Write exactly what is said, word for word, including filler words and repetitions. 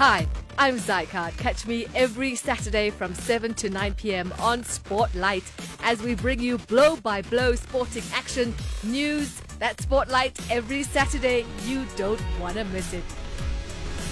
Hi, I'm Zycard. Catch me every Saturday from seven to nine p.m. on Spotlight as we bring you blow-by-blow sporting action, news, that Spotlight every Saturday. You don't want to miss it.